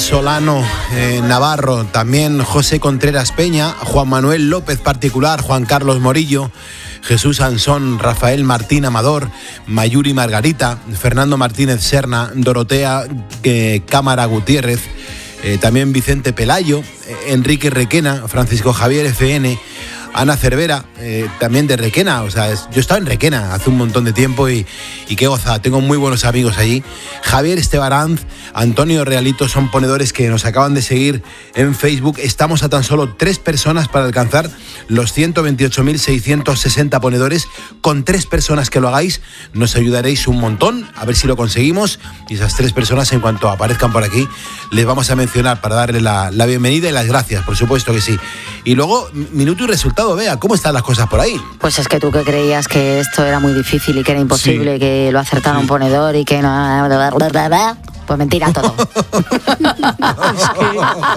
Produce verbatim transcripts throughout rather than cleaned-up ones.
Solano eh, Navarro, también José Contreras Peña, Juan Manuel López Particular, Juan Carlos Morillo, Jesús Ansón, Rafael Martín Amador, Mayuri Margarita, Fernando Martínez Serna, Dorotea eh, Cámara Gutiérrez, eh, también Vicente Pelayo, eh, Enrique Requena, Francisco Javier F N, Ana Cervera, eh, también de Requena, o sea, es, yo he estado en Requena hace un montón de tiempo y, y qué gozada, tengo muy buenos amigos allí. Javier Estebaranz, Antonio Realito son ponedores que nos acaban de seguir en Facebook. Estamos a tan solo tres personas para alcanzar los ciento veintiocho mil seiscientos sesenta ponedores. Con tres personas que lo hagáis nos ayudaréis un montón, a ver si lo conseguimos, y esas tres personas en cuanto aparezcan por aquí les vamos a mencionar para darle la, la bienvenida y las gracias, por supuesto que sí. Y luego, minuto y resultado. Vea, ¿cómo están las cosas por ahí? Pues es que tú que creías que esto era muy difícil y que era imposible, sí, que lo acertara sí. un ponedor y que no... Pues mentira todo. Es que...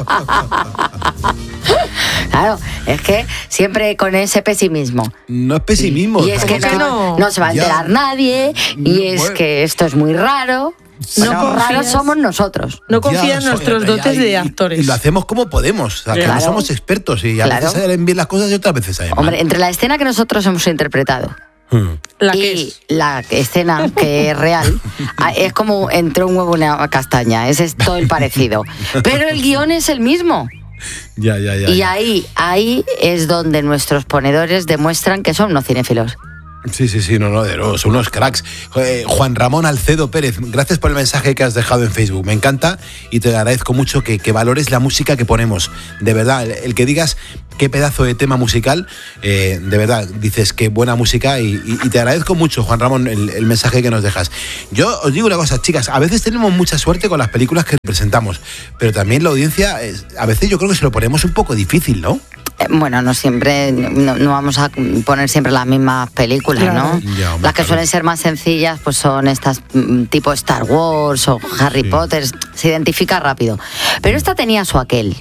Claro, es que siempre con ese pesimismo. No es pesimismo. Y es que no, no? no se va a enterar ya. nadie, y es bueno. que esto es muy raro. No bueno, raros somos nosotros. No confía en nuestros ya, dotes ya, y, de actores. Y lo hacemos como podemos, o sea, claro. que no somos expertos y a claro. veces salen bien las cosas y otras veces salen mal. Hombre, entre la escena que nosotros hemos interpretado hmm. la que y es. la escena que es real, es como entre un huevo y una castaña, ese es todo el parecido. Pero el guión es el mismo. Ya, ya, ya. Y ya. ahí, ahí es donde nuestros ponedores demuestran que son unos cinéfilos. Sí, sí, sí, no, no, de los, unos cracks. Eh, Juan Ramón Alcedo Pérez, gracias por el mensaje que has dejado en Facebook. Me encanta y te agradezco mucho que, que valores la música que ponemos. De verdad, el, el que digas qué pedazo de tema musical, eh, de verdad, dices qué buena música y, y, y te agradezco mucho, Juan Ramón, el, el mensaje que nos dejas. Yo os digo una cosa, chicas, a veces tenemos mucha suerte con las películas que presentamos, pero también la audiencia, es, a veces yo creo que se lo ponemos un poco difícil, ¿no? Bueno, no siempre, no, no vamos a poner siempre las mismas películas, claro. ¿no? Ya, hombre, las que claro. suelen ser más sencillas, pues son estas tipo Star Wars o Harry sí. Potter, se identifica rápido. Pero esta tenía su aquel.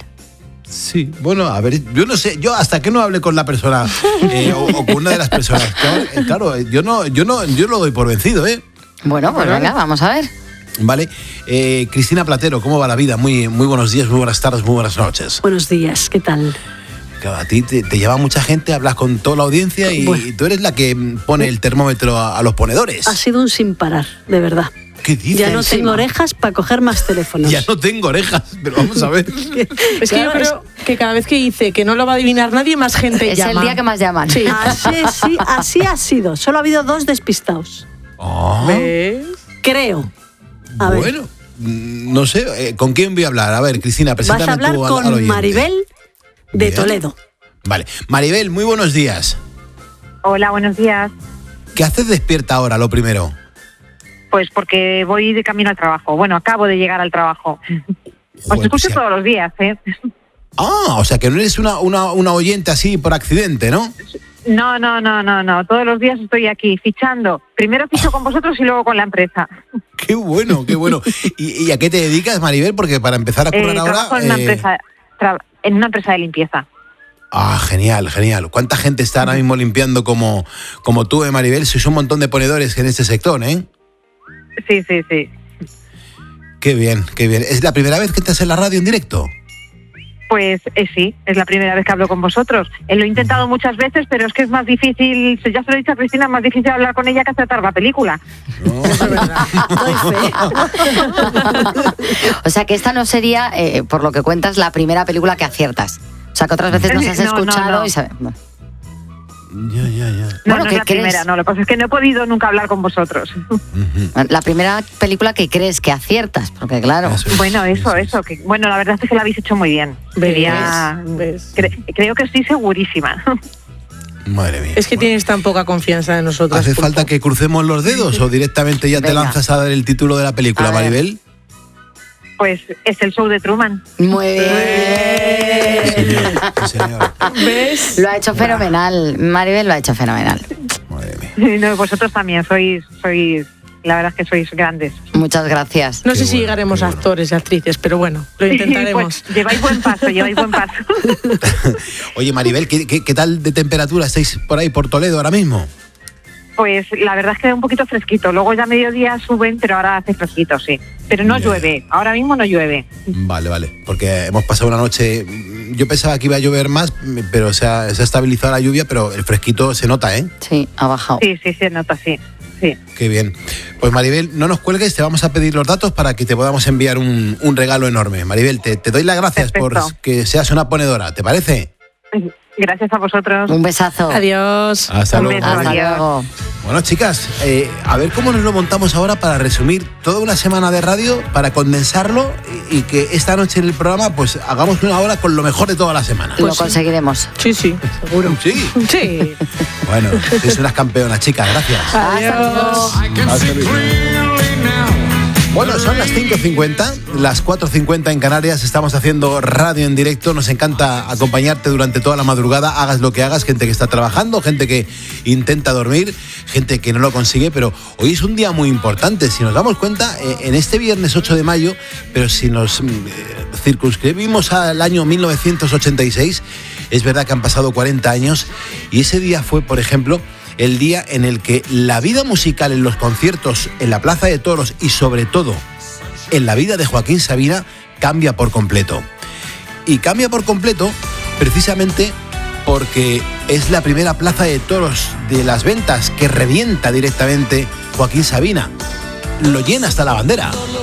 Sí, bueno, a ver, yo no sé, yo hasta que no hable con la persona eh, o, o con una de las personas, claro, claro, yo no, yo no, yo lo doy por vencido, ¿eh? Bueno, pues venga, vamos a ver. Vale, eh, Cristina Platero, ¿cómo va la vida? Muy, muy buenos días, muy buenas tardes, muy buenas noches. Buenos días, ¿qué tal? A ti te, te lleva mucha gente, hablas con toda la audiencia y, bueno. y tú eres la que pone el termómetro a, a los ponedores. Ha sido un sin parar, de verdad. ¿Qué dices? Ya no tengo orejas para coger más teléfonos. Ya no tengo orejas, pero vamos a ver. Es que yo creo que cada vez que dice que no lo va a adivinar nadie, más gente es llama. Es el día que más llaman. Sí. Así, sí, así ha sido. Solo ha habido dos despistados. Oh. ¿Ves? Creo. A bueno, ver. no sé, ¿con quién voy a hablar? A ver, Cristina, preséntame. Vas a hablar tú con al, al Maribel de Bien. Toledo. Vale. Maribel, muy buenos días. Hola, buenos días. ¿Qué haces despierta ahora, lo primero? Pues porque voy de camino al trabajo. Bueno, acabo de llegar al trabajo. Os escucho todos los días, ¿eh? Ah, o sea que no eres una, una, una oyente así por accidente, ¿no? No, no, no, no, no. Todos los días estoy aquí fichando. Primero ficho con vosotros y luego con la empresa. Qué bueno, qué bueno. ¿Y, y a qué te dedicas, Maribel? Porque para empezar a currar eh, ahora... Trabajo en, una eh... empresa, tra- en una empresa de limpieza. Ah, genial, genial. ¿Cuánta gente está ahora mismo limpiando como, como tú, eh, Maribel? Sois un montón de ponedores en este sector, ¿eh? Sí, sí, sí. Qué bien, qué bien. ¿Es la primera vez que estás en la radio en directo? Pues eh, sí, es la primera vez que hablo con vosotros. Eh, lo he intentado muchas veces, pero es que es más difícil, ya se lo he dicho a Cristina, es más difícil hablar con ella que acertar la película. No, es verdad. O sea que esta no sería, eh, por lo que cuentas, la primera película que aciertas. O sea que otras veces nos has escuchado no, no, no. y sabes... No. Ya, ya, ya. No, bueno, no es la crees? primera, no. Lo que pasa es que no he podido nunca hablar con vosotros. Uh-huh. La primera película que crees que aciertas, porque claro... Eso es, bueno, eso, eso. eso que, bueno, la verdad es que la habéis hecho muy bien. ¿Ves? Quería, ¿Ves? Cre- creo que estoy segurísima. Madre mía. Es que bueno. tienes tan poca confianza en nosotros. ¿Hace Pulpo. falta que crucemos los dedos o directamente ya Venga. te lanzas a dar el título de la película, Maribel? Pues es el show de Truman. Muy bien. Sí, señor. Sí, señor. ¿Ves? Lo ha hecho fenomenal. Maribel lo ha hecho fenomenal. Madre mía. No, vosotros también sois, sois, la verdad es que sois grandes. Muchas gracias. No sé qué si bueno, llegaremos a bueno. actores y actrices, pero bueno, lo intentaremos. Pues, lleváis buen paso, lleváis buen paso. Oye, Maribel, ¿qué, qué, ¿qué tal de temperatura estáis por ahí, por Toledo, ahora mismo? Pues la verdad es que un poquito fresquito. Luego ya a mediodía suben, pero ahora hace fresquito, sí. pero no Ya. llueve, ahora mismo no llueve. Vale, vale, porque hemos pasado una noche, yo pensaba que iba a llover más, pero se ha, se ha estabilizado la lluvia, pero el fresquito se nota, ¿eh? Sí, ha bajado. Sí, sí, se nota, sí. Sí. Qué bien. Pues Maribel, no nos cuelgues, te vamos a pedir los datos para que te podamos enviar un, un regalo enorme. Maribel, te, te doy las gracias Perfecto. por que seas una ponedora, ¿te parece? Gracias a vosotros. Un besazo. Adiós. Hasta Un luego. beso. Hasta Adiós. luego. Bueno, chicas, eh, a ver cómo nos lo montamos ahora para resumir toda una semana de radio, para condensarlo y, y que esta noche en el programa pues hagamos una hora con lo mejor de toda la semana. Lo conseguiremos. Sí, sí, seguro. Sí. Sí. Bueno, sois unas campeonas, chicas, gracias. Adiós. Hasta luego. Bueno, son las cinco cincuenta, las cuatro cincuenta en Canarias, estamos haciendo radio en directo, nos encanta acompañarte durante toda la madrugada, hagas lo que hagas, gente que está trabajando, gente que intenta dormir, gente que no lo consigue, pero hoy es un día muy importante, si nos damos cuenta, eh, en este viernes ocho de mayo, pero si nos eh, circunscribimos al año mil novecientos ochenta y seis, es verdad que han pasado cuarenta años y ese día fue, por ejemplo, el día en el que la vida musical en los conciertos, en la Plaza de Toros y sobre todo en la vida de Joaquín Sabina cambia por completo. Y cambia por completo precisamente porque es la primera Plaza de Toros de las ventas que revienta directamente Joaquín Sabina. Lo llena hasta la bandera.